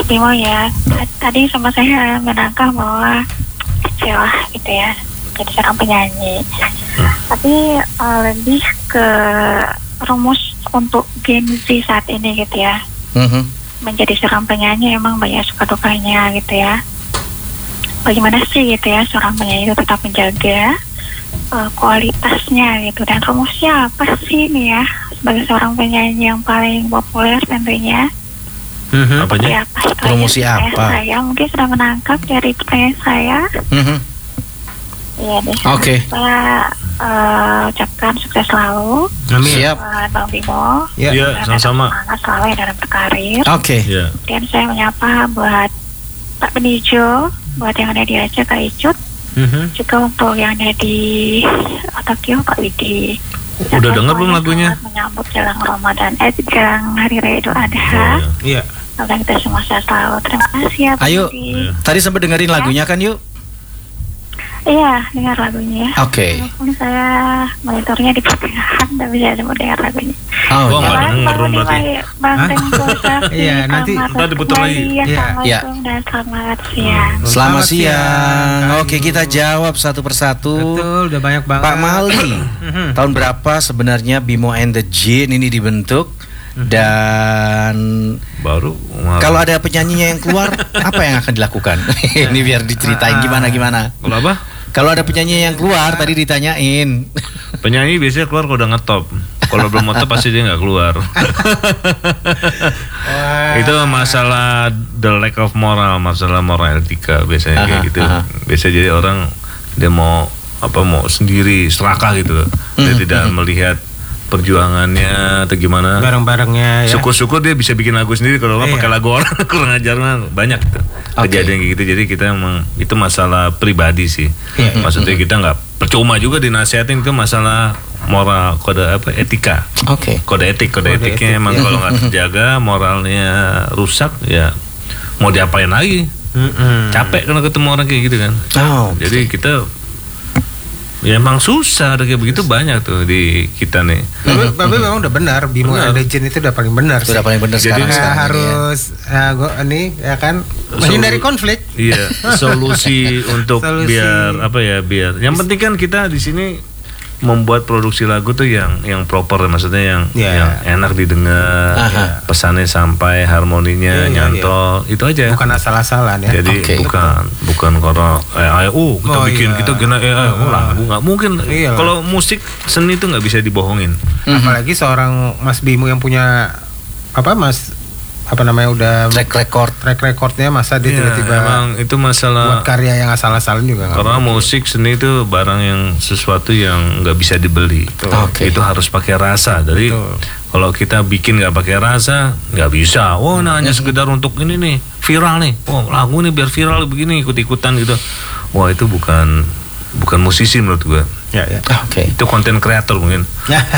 Bimo ya, tadi sama saya menangkap bahwa kecewa gitu ya, jadi seorang penyanyi. Tapi lebih ke rumus untuk Gen Z saat ini gitu ya. Menjadi seorang penyanyi emang banyak suka dukanya gitu ya. Bagaimana sih gitu ya seorang penyanyi itu tetap menjaga kualitasnya gitu, dan rumusnya apa sih nih ya sebagai seorang penyanyi yang paling populer tentunya? Apanya? Promosi apa? Saya mungkin sudah menangkap dari pertanyaan saya. Iya deh. Oke. Saya ucapkan sukses selalu. Amin. Siap. Bang Bimo. Iya, sama-sama. Semangat selalu ya dalam berkarir. Oke. Iya. Dan saya menyapa buat Pak Benijo, buat yang ada di Aceh Kak Icut, juga untuk yang ada di Tokyo Pak Widi. Udah denger belum lagunya? Menyambut jelang Ramadan, jelang Hari Raya Idul Adha. Iya. Semoga kita semua sehat selalu. Terima kasih ya Pak Ayo, Widi. tadi sempat dengerin lagunya kan yuk? Iya, dengar lagunya. Oke. Walaupun saya monitornya di pertengahan, tapi saya sempat dengar lagunya. Oh, nggak iya. denger dong berarti. Bang Tengku Safi, Iya, nanti ntar diputar lagi. Assalamualaikum dan selamat siang. Selamat siang. Oke, kita jawab satu persatu. Betul, udah banyak banget. Pak Mali, tahun berapa sebenarnya Bimo and the Jin ini dibentuk? Dan Baru. kalau ada penyanyinya yang keluar, apa yang akan dilakukan? Ini biar diceritain gimana. Kalau apa? Kalau ada penyanyi yang keluar, tadi ditanyain. Penyanyi biasanya keluar kalau udah ngetop. Kalau belum ngetop pasti dia nggak keluar. Itu masalah the lack of moral, masalah moral etika biasanya kayak gitu. Biasanya jadi orang dia mau sendiri serakah gitu. Dia tidak melihat perjuangannya atau gimana. Bareng-barengnya ya. Syukur-syukur dia bisa bikin lagu sendiri, kalau nggak pakai lagu orang kurang ajar mah banyak gitu. Kejadian kayak gitu. Jadi kita emang itu masalah pribadi sih. Maksudnya kita nggak percuma juga dinasihatin, itu masalah moral, kode etika. Kode etiknya emang kalau nggak terjaga, moralnya rusak ya mau diapain lagi. Capek kalau ketemu orang kayak gitu kan. Jadi kita ya emang susah, ada kayak begitu banyak tuh di kita nih. Tapi memang udah benar, Bimo and the Jin itu udah paling benar. Sudah paling benar sekarang. Jadi harus ini ya kan menghindari konflik. Iya, solusi untuk biar yang penting kan kita di sini membuat produksi lagu tuh yang proper, maksudnya yang enak didengar, pesannya sampai, harmoninya nyantol, itu aja. Bukan asal-asalan ya. Jadi bukan karena kita bikin kita gena lagu nggak mungkin. Kalau musik seni itu nggak bisa dibohongin. Apalagi seorang Mas Bimo yang punya udah track recordnya, masa dia tiba-tiba emang itu masalah buat karya yang asal-asalan juga. Karena musik seni itu barang yang sesuatu yang nggak bisa dibeli. Itu harus pakai rasa. Jadi kalau kita bikin nggak pakai rasa nggak bisa. Hanya sekedar untuk ini nih viral nih. Lagu nih biar viral begini, ikut-ikutan gitu. Wah, itu bukan musisi menurut gue. Itu konten kreator mungkin.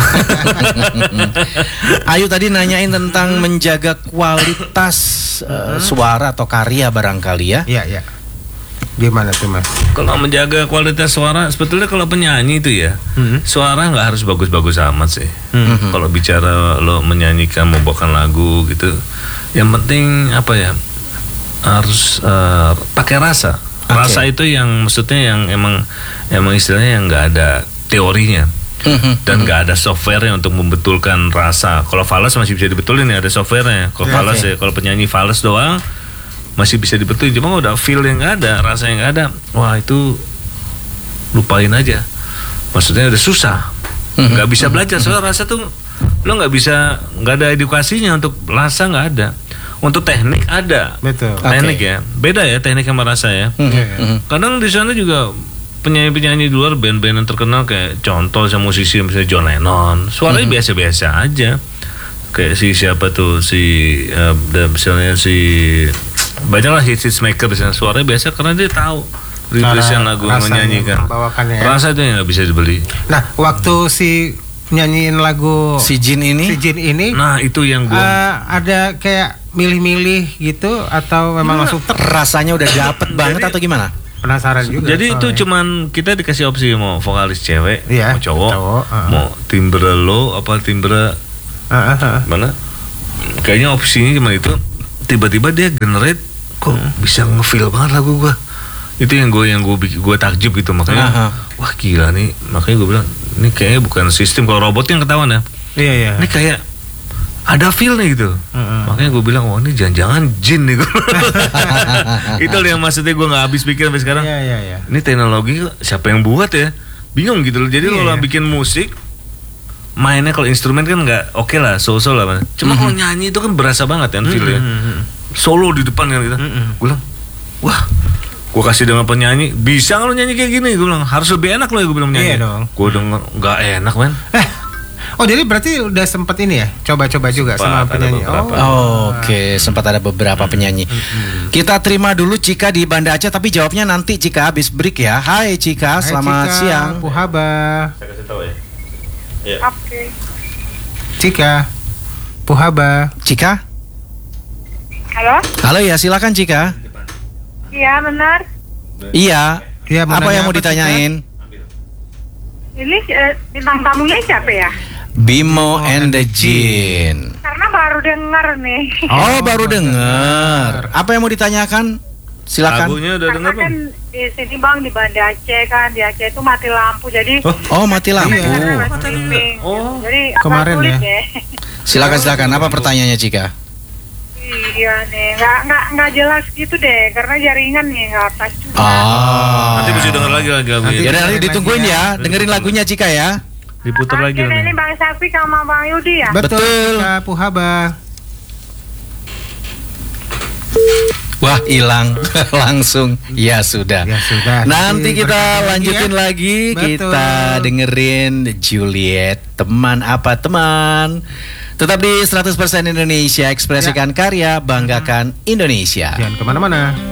Ayu tadi nanyain tentang menjaga kualitas suara atau karya barangkali ya. Iya. Gimana tuh Mas? Kalau menjaga kualitas suara, sebetulnya kalau penyanyi itu ya, suara nggak harus bagus-bagus amat sih. Kalau bicara lo menyanyikan, membawakan lagu gitu, yang penting harus pakai rasa. Rasa itu yang maksudnya yang emang istilahnya yang nggak ada teorinya dan nggak ada softwarenya untuk membetulkan rasa. Kalau fals masih bisa dibetulin ya, ada softwarenya. Kalau fals ya, kalau penyanyi fals doang masih bisa dibetulin. Cuma udah feel yang nggak ada, rasa yang nggak ada, wah itu lupain aja. Maksudnya udah susah, nggak bisa belajar. Soalnya rasa tuh lo nggak ada edukasinya. Untuk rasa nggak ada. Untuk teknik ada. Betul. Teknik ya. Beda ya teknik sama rasa ya. Kadang di sana juga penyanyi-penyanyi di luar, band-band yang terkenal kayak contoh sama musisi misalnya John Lennon, suaranya biasa-biasa aja. Kayak siapa tuh misalnya banyaklah hits maker di sana, suaranya biasa karena dia tahu rilisan lagu yang menyanyikan. Rasa itu yang nggak bisa dibeli. Nah, waktu nyanyiin lagu si Jin ini, nah itu yang gua ada kayak milih-milih gitu atau memang langsung rasanya udah dapet banget atau gimana? Penasaran juga. Jadi itu cuman kita dikasih opsi mau vokalis cewek, mau cowok, mau timbre low apa timbre mana? Kayaknya opsinya cuma itu. tiba-tiba dia generate kok bisa ngefeel banget lagu gue. Itu yang gue takjub gitu, makanya wah gila nih, makanya gue bilang ini kayaknya bukan sistem, kalau robot yang ketahuan ya. Iya. Ini kayak ada feel nih gitu. Makanya gue bilang wah ini jangan-jangan jin nih. Itu yang maksudnya gue nggak habis pikir sampai sekarang. Iya. Ini teknologi siapa yang buat ya? Bingung gitu loh. Jadi kalau bikin musik mainnya kalau instrumen kan nggak oke lah, so-so lah. Cuma kalau nyanyi itu kan berasa banget kan feelnya. Solo di depan kan gitu. Gue bilang wah, gue kasih dengan penyanyi, bisa nggak lo nyanyi kayak gini? Gue bilang harus lebih enak lo ya, gue bilang nyanyi. Iya dong. Gue denger nggak enak man. Oh jadi berarti udah sempet ini ya, coba-coba juga sama penyanyi. Oke, sempat ada beberapa penyanyi. Kita terima dulu Cika di Banda Aceh, tapi jawabnya nanti Cika habis break ya. Hai Cika, selamat siang. Puhaba. Saya kasih tahu ya. Oke. Cika, Puhaba. Cika? Halo? Ya silakan Cika. Iya benar. Iya. Iya, mau Apa nanya yang mau apa, ditanyain? Ini bintang tamunya siapa ya? Bimo and the Jin. Karena baru dengar nih. Oh, baru dengar. Apa yang mau ditanyakan? Silakan. Lagunya udah Karena denger kan belum? di sini Bang di Banda Aceh kan, di Aceh itu mati lampu jadi. Oh, mati lampu. Jadi Kemarin agak sulit ya. deh. Silakan. Apa pertanyaannya Cika? Iya nih, nggak jelas gitu deh, karena jaringan nih nggak pas juga. Nanti bisa denger lagi lagunya. Ya nanti ditungguin ya, dengerin lagunya Cika ya. Diputar lagi Oke, nanti. ini Bang Safi sama Bang Yudi ya. Betul. Cika, Puhaba. Wah, hilang langsung. Ya sudah. Ya sudah. Nanti kita berkabar lanjutin ya. lagi. Betul. Kita dengerin Juliet. Teman apa teman? Tetap di 100% Indonesia, ekspresikan karya, banggakan Indonesia. Jangan kemana-mana.